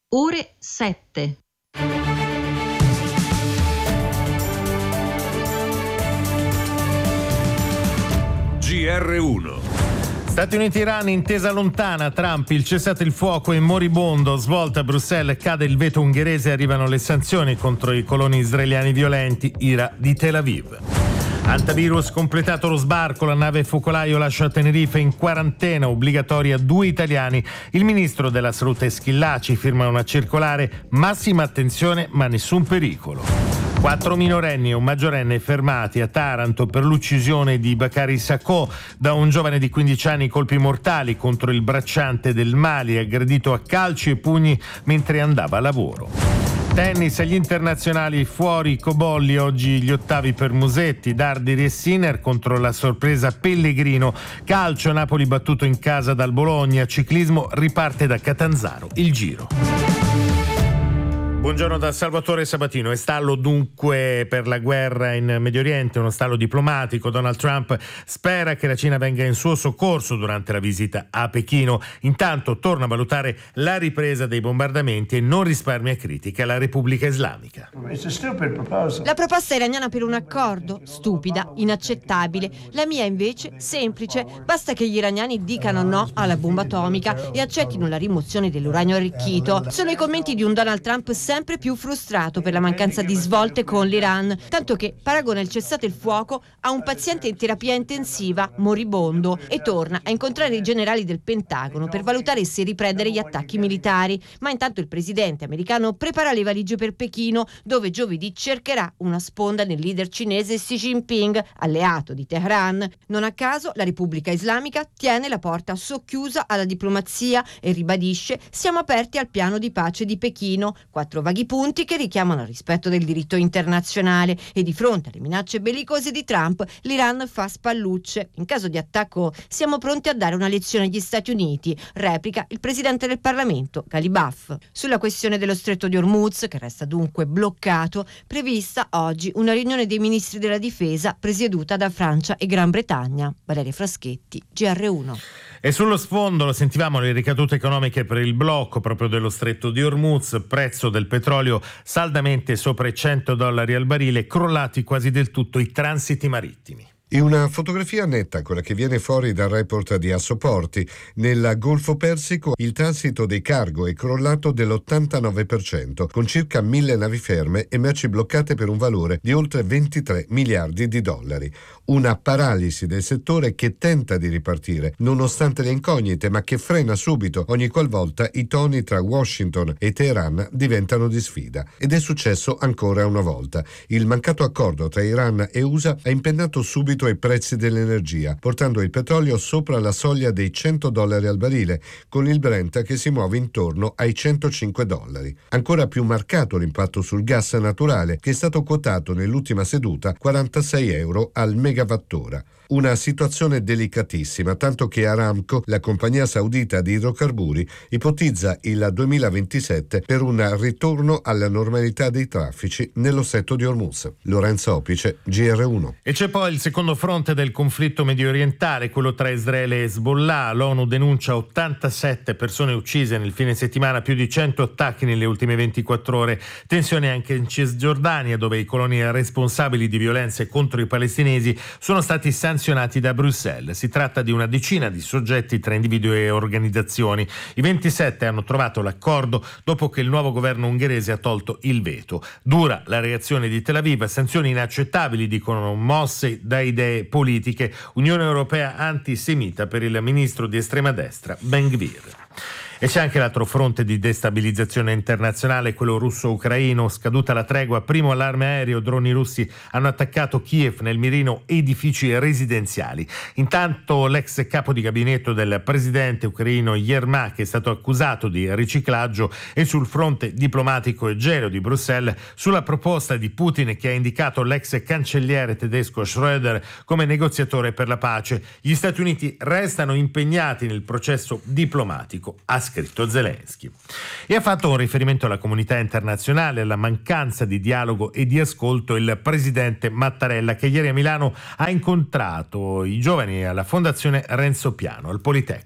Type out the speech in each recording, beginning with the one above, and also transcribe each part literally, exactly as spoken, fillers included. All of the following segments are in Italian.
Ore sette. G R uno. Stati Uniti-Iran, intesa lontana, Trump, il cessate il fuoco è moribondo, svolta a Bruxelles, cade il veto ungherese, arrivano le sanzioni contro i coloni israeliani violenti, ira di Tel Aviv. Antivirus, completato lo sbarco, la nave focolaio lascia Tenerife in quarantena obbligatoria due italiani. Il ministro della salute Schillaci firma una circolare, massima attenzione ma nessun pericolo. Quattro minorenni e un maggiorenne fermati a Taranto per l'uccisione di Bakari Sacco da un giovane di quindici anni, colpi mortali contro il bracciante del Mali, aggredito a calci e pugni mentre andava a lavoro. Tennis, agli internazionali fuori Cobolli, oggi gli ottavi per Musetti, Darderi e Sinner contro la sorpresa Pellegrino. Calcio, Napoli battuto in casa dal Bologna, ciclismo riparte da Catanzaro, il Giro. Buongiorno da Salvatore Sabatino. È stallo dunque per la guerra in Medio Oriente, uno stallo diplomatico. Donald Trump spera che la Cina venga in suo soccorso durante la visita a Pechino. Intanto torna a valutare la ripresa dei bombardamenti e non risparmia critiche alla Repubblica Islamica. La proposta iraniana per un accordo? Stupida, inaccettabile. La mia invece semplice. Basta che gli iraniani dicano no alla bomba atomica e accettino la rimozione dell'uranio arricchito. Sono i commenti di un Donald Trump sempre più frustrato per la mancanza di svolte con l'Iran, tanto che paragona il cessate il fuoco a un paziente in terapia intensiva moribondo e torna a incontrare i generali del Pentagono per valutare se riprendere gli attacchi militari. Ma intanto il presidente americano prepara le valigie per Pechino, dove giovedì cercherà una sponda nel leader cinese Xi Jinping, alleato di Teheran. Non a caso la Repubblica Islamica tiene la porta socchiusa alla diplomazia e ribadisce: siamo aperti al piano di pace di Pechino. Quattro vaghi punti che richiamano al rispetto del diritto internazionale, e di fronte alle minacce bellicose di Trump l'Iran fa spallucce. In caso di attacco siamo pronti a dare una lezione agli Stati Uniti, replica il presidente del Parlamento Ghalibaf. Sulla questione dello stretto di Hormuz, che resta dunque bloccato, prevista oggi una riunione dei ministri della difesa presieduta da Francia e Gran Bretagna. Valeria Fraschetti, G R uno. E sullo sfondo, lo sentivamo, le ricadute economiche per il blocco proprio dello stretto di Hormuz, prezzo del petrolio saldamente sopra i cento dollari al barile, crollati quasi del tutto i transiti marittimi. E una fotografia netta, quella che viene fuori dal report di Assoporti. Nel Golfo Persico il transito dei cargo è crollato dell'ottantanove per cento, con circa mille navi ferme e merci bloccate per un valore di oltre ventitré miliardi di dollari. Una paralisi del settore che tenta di ripartire, nonostante le incognite, ma che frena subito ogni qualvolta i toni tra Washington e Teheran diventano di sfida. Ed è successo ancora una volta. Il mancato accordo tra Iran e U S A ha impennato subito ai prezzi dell'energia, portando il petrolio sopra la soglia dei cento dollari al barile, con il Brent che si muove intorno ai centocinque dollari. Ancora più marcato l'impatto sul gas naturale, che è stato quotato nell'ultima seduta quarantasei euro al megawattora. Una situazione delicatissima, tanto che Aramco, la compagnia saudita di idrocarburi, ipotizza il duemilaventisette per un ritorno alla normalità dei traffici nello stretto di Hormuz. Lorenzo Opice, G R uno. E c'è poi il secondo fronte del conflitto medio orientale, quello tra Israele e Hezbollah. L'ONU denuncia ottantasette persone uccise nel fine settimana, più di cento attacchi nelle ultime ventiquattro ore. Tensione anche in Cisgiordania, dove i coloni responsabili di violenze contro i palestinesi sono stati sanzionati sanzionati da Bruxelles. Si tratta di una decina di soggetti tra individui e organizzazioni. I ventisette hanno trovato l'accordo dopo che il nuovo governo ungherese ha tolto il veto. Dura la reazione di Tel Aviv, sanzioni inaccettabili, dicono, mosse da idee politiche. Unione Europea antisemita per il ministro di estrema destra Ben-Gvir. E c'è anche l'altro fronte di destabilizzazione internazionale, quello russo-ucraino. Scaduta la tregua, primo allarme aereo, droni russi hanno attaccato Kiev, nel mirino edifici residenziali. Intanto l'ex capo di gabinetto del presidente ucraino Yermak è stato accusato di riciclaggio, e sul fronte diplomatico e gelo di Bruxelles, sulla proposta di Putin che ha indicato l'ex cancelliere tedesco Schröder come negoziatore per la pace. Gli Stati Uniti restano impegnati nel processo diplomatico, ha scritto Zelensky. E ha fatto un riferimento alla comunità internazionale, alla mancanza di dialogo e di ascolto, il presidente Mattarella, che ieri a Milano ha incontrato i giovani alla Fondazione Renzo Piano al Politecnico.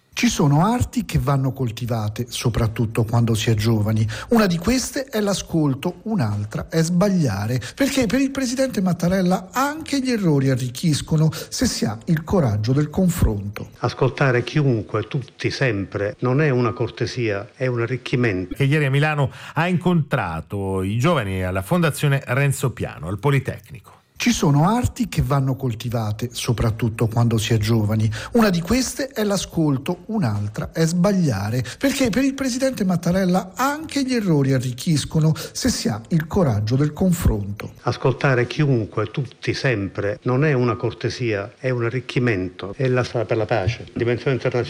Ci sono arti che vanno coltivate, soprattutto quando si è giovani. Una di queste è l'ascolto, un'altra è sbagliare, perché per il presidente Mattarella anche gli errori arricchiscono se si ha il coraggio del confronto. Ascoltare chiunque, tutti, sempre, non è una cortesia, è un arricchimento. Che ieri a Milano ha incontrato i giovani alla Fondazione Renzo Piano, al Politecnico. Ci sono arti che vanno coltivate, soprattutto quando si è giovani. Una di queste è l'ascolto, un'altra è sbagliare, perché per il presidente Mattarella anche gli errori arricchiscono se si ha il coraggio del confronto. Ascoltare chiunque, tutti, sempre, non è una cortesia, è un arricchimento, è la strada per la pace. Dimensione internazionale